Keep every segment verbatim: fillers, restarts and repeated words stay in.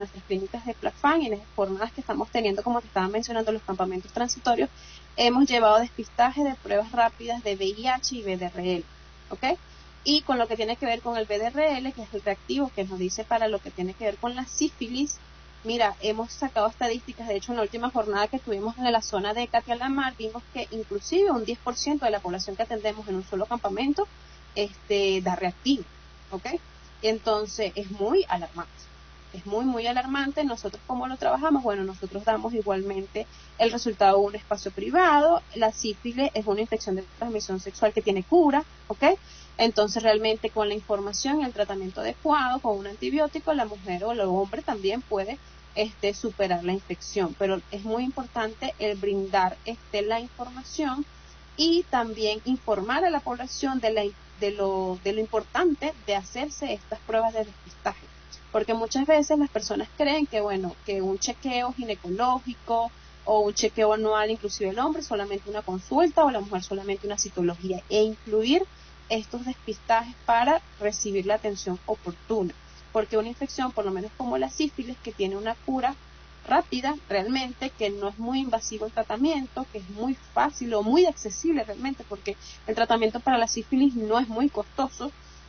nuestras clínicas de Plafan y en las jornadas que estamos teniendo, como te estaba mencionando, los campamentos transitorios, hemos llevado despistaje de pruebas rápidas de V I H y B D R L, ¿ok? Y con lo que tiene que ver con el B D R L, que es el reactivo que nos dice para lo que tiene que ver con la sífilis, mira, hemos sacado estadísticas, de hecho en la última jornada que tuvimos en la zona de Catialamar, vimos que inclusive un diez por ciento de la población que atendemos en un solo campamento este, da reactivo, ¿ok? Y entonces es muy alarmante. Es muy, muy alarmante. Nosotros, ¿cómo lo trabajamos? Bueno, nosotros damos igualmente el resultado de un espacio privado. La sífilis es una infección de transmisión sexual que tiene cura, ¿ok? Entonces, realmente con la información y el tratamiento adecuado, con un antibiótico, la mujer o el hombre también puede este, superar la infección. Pero es muy importante el brindar este, la información y también informar a la población de, la, de, lo, de lo importante de hacerse estas pruebas de despistaje. Porque muchas veces las personas creen que, bueno, que un chequeo ginecológico o un chequeo anual, inclusive el hombre, solamente una consulta o la mujer solamente una citología, e incluir estos despistajes para recibir la atención oportuna. Porque una infección, por lo menos como la sífilis, que tiene una cura rápida realmente, que no es muy invasivo el tratamiento, que es muy fácil o muy accesible realmente, porque el tratamiento para la sífilis no es muy costoso,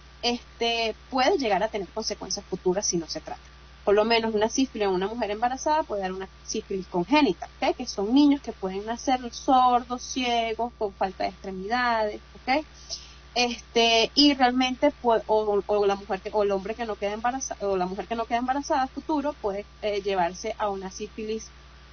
este puede llegar a tener consecuencias futuras si no se trata. Por lo menos una sífilis en una mujer embarazada puede dar una sífilis congénita, ¿okay? Que son niños que pueden nacer sordos, ciegos, con falta de extremidades, ¿okay? Este, y realmente puede, o, o la mujer que, o el hombre que no queda embarazada, o la mujer que no queda embarazada a futuro puede eh, llevarse a una sífilis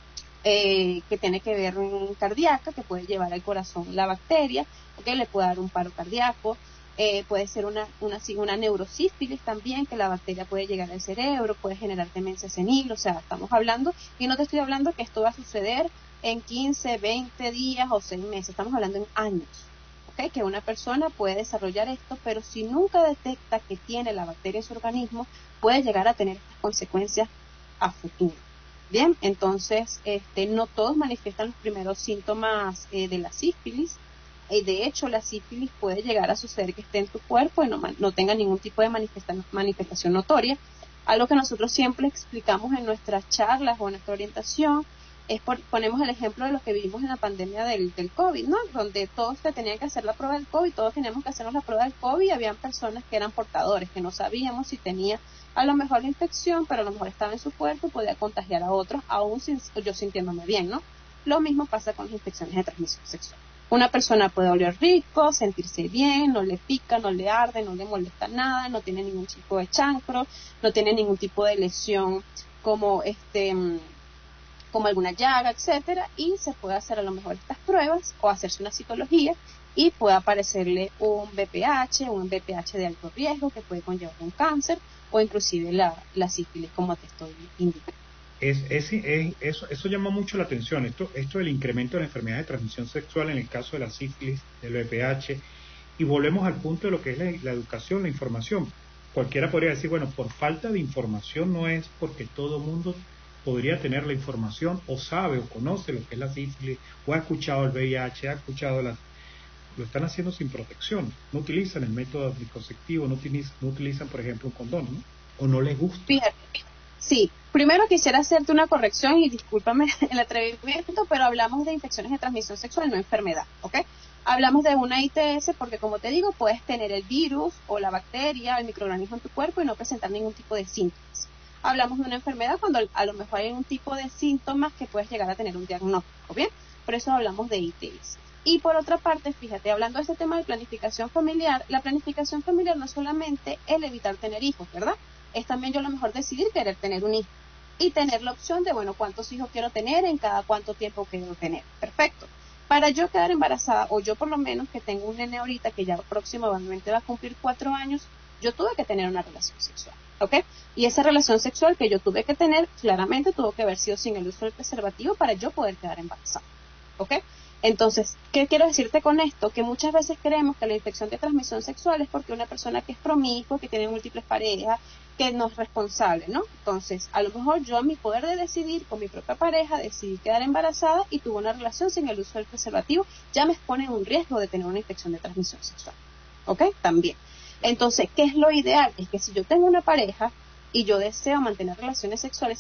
eh, que tiene que ver con cardíaca, que puede llevar al corazón la bacteria, ¿okay? Le puede dar un paro cardíaco. Eh, puede ser una, una, una neurosífilis también, que la bacteria puede llegar al cerebro, puede generar demencia senil, o sea, estamos hablando, y no te estoy hablando que esto va a suceder en quince, veinte días o seis meses, estamos hablando en años, ¿ok? Que una persona puede desarrollar esto, pero si nunca detecta que tiene la bacteria en su organismo, puede llegar a tener estas consecuencias a futuro. Bien, entonces, este, no todos manifiestan los primeros síntomas eh, de la sífilis. Y de hecho la sífilis puede llegar a suceder que esté en tu cuerpo y no, no tenga ningún tipo de manifesta, manifestación notoria. Algo que nosotros siempre explicamos en nuestras charlas o en nuestra orientación es, por, ponemos el ejemplo de lo que vivimos en la pandemia del, del COVID, ¿no? Donde todos te tenían que hacer la prueba del COVID, todos teníamos que hacernos la prueba del COVID y habían personas que eran portadores, que no sabíamos si tenía a lo mejor la infección, pero a lo mejor estaba en su cuerpo y podía contagiar a otros, aún sin, yo sintiéndome bien, ¿no? Lo mismo pasa con las infecciones de transmisión sexual. Una persona puede oler rico, sentirse bien, no le pica, no le arde, no le molesta nada, no tiene ningún tipo de chancro, no tiene ningún tipo de lesión como este como alguna llaga, etcétera, y se puede hacer a lo mejor estas pruebas o hacerse una citología y puede aparecerle un B P H, un B P H de alto riesgo que puede conllevar un cáncer o inclusive la, la sífilis, como te estoy indicando. Es, es, es, eso, eso llama mucho la atención, esto, esto del incremento de la enfermedad de transmisión sexual en el caso de la sífilis, del V P H, y volvemos al punto de lo que es la, la educación, la información. Cualquiera podría decir, bueno, por falta de información no es porque todo el mundo podría tener la información o sabe o conoce lo que es la sífilis, o ha escuchado el V I H, ha escuchado las... Lo están haciendo sin protección, no utilizan el método anticonceptivo, no utilizan, no utilizan por ejemplo, un condón, ¿no? O no les gusta. Fíjate. Sí, primero quisiera hacerte una corrección y discúlpame el atrevimiento, pero hablamos de infecciones de transmisión sexual, no enfermedad, ¿ok? Hablamos de una I T S porque, como te digo, puedes tener el virus o la bacteria, el microorganismo en tu cuerpo y no presentar ningún tipo de síntomas. Hablamos de una enfermedad cuando a lo mejor hay un tipo de síntomas que puedes llegar a tener un diagnóstico, ¿bien? Por eso hablamos de I T S. Y por otra parte, fíjate, hablando de este tema de planificación familiar, la planificación familiar no es solamente el evitar tener hijos, ¿verdad? Es también yo a lo mejor decidir querer tener un hijo y tener la opción de, bueno, cuántos hijos quiero tener, en cada cuánto tiempo quiero tener. Perfecto. Para yo quedar embarazada, o yo por lo menos que tengo un nene ahorita que ya próximamente va a cumplir cuatro años, yo tuve que tener una relación sexual, ¿ok? Y esa relación sexual que yo tuve que tener, claramente tuvo que haber sido sin el uso del preservativo para yo poder quedar embarazada, ¿ok? Entonces, ¿qué quiero decirte con esto? Que muchas veces creemos que la infección de transmisión sexual es porque una persona que es promiscua, que tiene múltiples parejas, que no es responsable, ¿no? Entonces, a lo mejor yo a mi poder de decidir con mi propia pareja, decidí quedar embarazada y tuve una relación sin el uso del preservativo, ya me expone en un riesgo de tener una infección de transmisión sexual, ¿ok? También. Entonces, ¿qué es lo ideal? Es que si yo tengo una pareja, y yo deseo mantener relaciones sexuales,